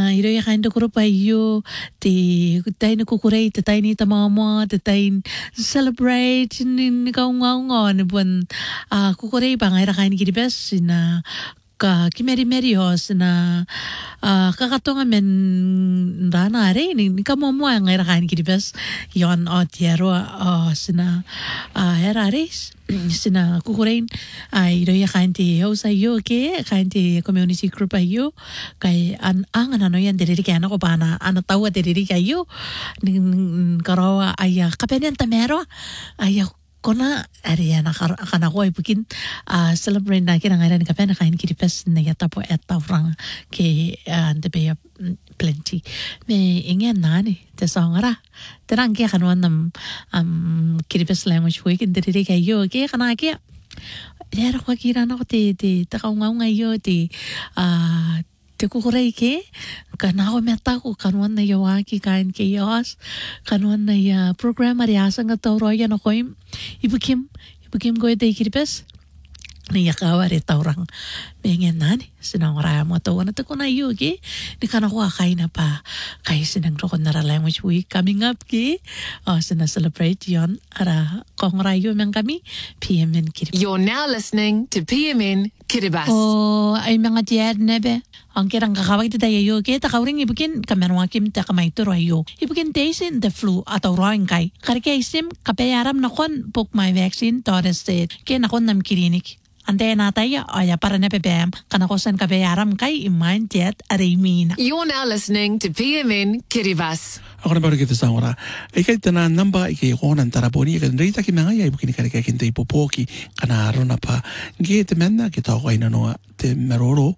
iro ya kain dokoro pa iyo te tayo kukurei te tayo ni tamama te tayo celebrate ni kaunga ni buwan kukurei pa nga ira kain kiribes na ka kimeri hos na kakatonga men rana are ni kamomo nga ira kain kiribes yon otiero sina era ares sina kukurein ay iro ya kain ti hosa yo ke kain ti community group ayo kay ang ano yan diri kaya ako pa na ano tawa diri kayo karawa ay kapenian tamero ay kona area na kana ko ay bukin celebrate na kinangailan ka pa na kain kiripes na yata po eta orang ke ante be plenty me ingen nani te songara terang ke kanwan nam kiripes language week diri kayo ke kana ke era ko kira na ko te kaunga ngayo te kukurei ke kana ko meta ko kanwan na yawa ki kain ke yos kanwan na ya program ari asang tawro ya no koim ibukim go de kiripes ni yakawari taurang mengen nani sinang raya mo to na ko na yugi ni kana ko kain na pa kay sinang rokon na language week coming up ki sina celebrate yon ara kong rayo men kami PMN Kiribati. You're now listening to PMN Kiribati. Ay mga tiyan nebe ang kirang kakawag tayo yugi takawring ibukin kamerwakim ta kamay turayo ibukin taysin the flu ataw roing kay karike isim kapayaram na kon book my vaccine torres state kinakon nam klinik ante na tayo ay para na pepem kanakosan kapayaram kay iman jet arimina. You're now listening to PMN Kiribati. Ako na ba kita sa ora? Ikay tanan namba ikay ko nan taraponi ikan rita ki mga ya ibukini kare kay kinte ipopoki kanaro na pa ngite menna kita ko ina no te meroro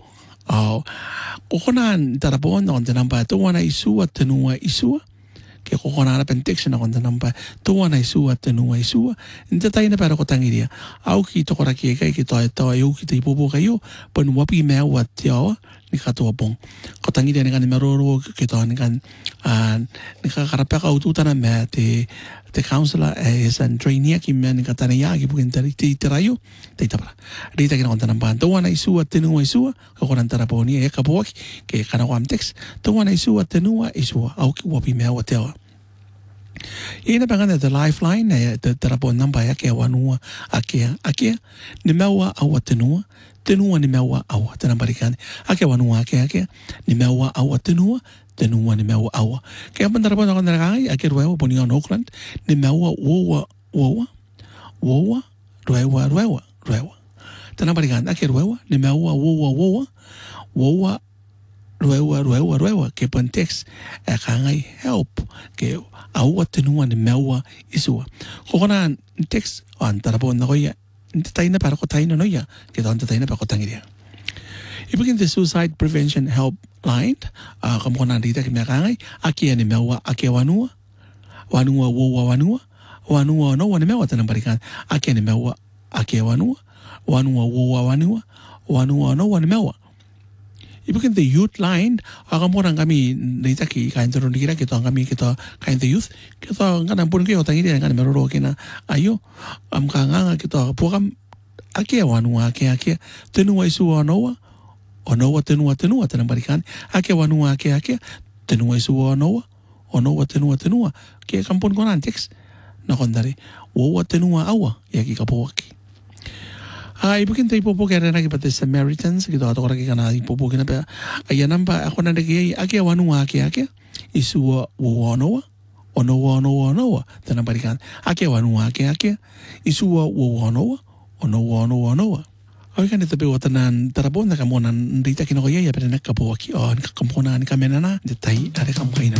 kokonan tarapon on te namba to wana isu at tenua isu ke kokonan na pentection on te namba to wana isu at tenua isu inte tayo na para ko tangiria au ki to kora ki kay kito ito ayu kita ipopo kayo pon wapi me wat yo ni katuwa pong kotangiria ni kan meroro kito ni kan ni kakarapeka ututan na me te counselor is an trainee ki men katana ya ki bukin tirayo te tapra rita ki na kontan ban to wana isu at tenua isu ko konan taraponi e kapok ke kana ko amtex to wana isu at tenua isu au ki wapi me wa tewa ina pangana the lifeline na te tarapon namba ya ke wanua akia ni mewa au tenua ni mewa au tanambarikan ake wanua ake ni mewa au tenua ni mewa au kaya pandarapon ako narakangai ake ruewa poni on Auckland ni mewa ruewa tanambarikan ake ruewa ni mewa ruewa ke pantex akangai help ke au tenua ni mewa isua kokonan text on tarapon na koya tayo na para ko tayo na noya kita on tayo na para ko tangiria ibigin the suicide prevention helpline kamu na dita kimakangay aki ani mewa aki wanua no wani mewa tanang balikan aki ani mewa aki wanua no wani mewa ibigin the youth line kamu na kami dita ki kain turun dikira kita kami kita kain the youth kita ngana pun kayo tangiria ngana meroro kina ayo kanga kita pukam aki wanua aki tenua isu onoa tenua tanang balikan ake wanua ake tenua isu onoa tenua ke kampun ko nantex na kondari wo tenua awa yaki kapowaki ibukin tayo po kaya na kipati Samaritans gitu ato kora kaya ipopo kina pa ayan pa ako na nagay ake wanua ake isu onoa tanang balikan ake wanua ake isu onoa Ay kan ito pero tanan tarapon na kamunan dita kinokoya ya pero nakapowaki on kakampunan kami na detay ari kamu kayo na